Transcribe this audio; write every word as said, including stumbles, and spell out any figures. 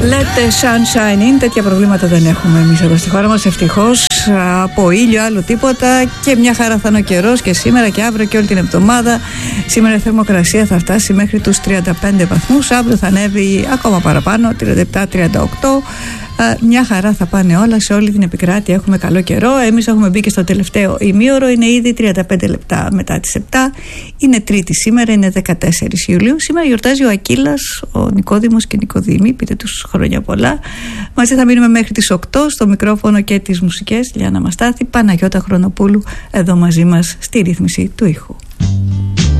Let the sunshine in. Τέτοια προβλήματα δεν έχουμε εμείς εδώ στη χώρα μας, ευτυχώς. Από ήλιο, άλλο τίποτα. Και μια χαρά θα είναι ο καιρός και σήμερα και αύριο και όλη την εβδομάδα. Σήμερα η θερμοκρασία θα φτάσει μέχρι τους τριάντα πέντε βαθμούς. Αύριο θα ανέβει ακόμα παραπάνω, τριάντα επτά τριάντα οκτώ. Μια χαρά θα πάνε όλα σε όλη την επικράτεια. Έχουμε καλό καιρό. Εμείς έχουμε μπει και στο τελευταίο ημίωρο. Είναι ήδη τριάντα πέντε λεπτά μετά τις επτά. Είναι Τρίτη σήμερα, είναι δεκατέσσερις Ιουλίου. Σήμερα γιορτάζει ο Ακύλας, ο Νικόδημος και Νικοδήμη. Πείτε τους χρόνια πολλά. Μαζί θα μείνουμε μέχρι τις οκτώ. Στο μικρόφωνο και τις μουσικές Λιάννα Μαστάθη, Παναγιώτα Χρονοπούλου εδώ μαζί μας στη ρύθμιση του ήχου.